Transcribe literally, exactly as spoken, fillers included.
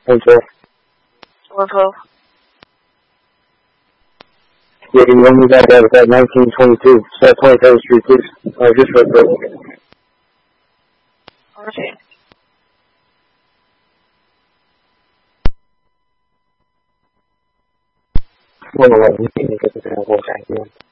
one twelve. one twelve. Yeah, can you run me back out of that nineteen twenty-two, South twenty-third Street, please? Uh, just for a bit. Okay. Well, let me get this out of